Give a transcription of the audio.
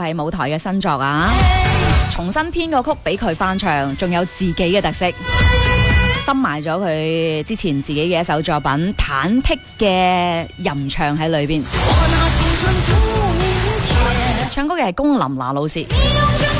係舞台嘅新作啊，重新編個曲俾佢翻唱，仲有自己嘅特色，深埋咗佢之前自己嘅一首作品《忐忑》嘅吟唱喺裏邊。唱歌嘅係龔琳娜老師。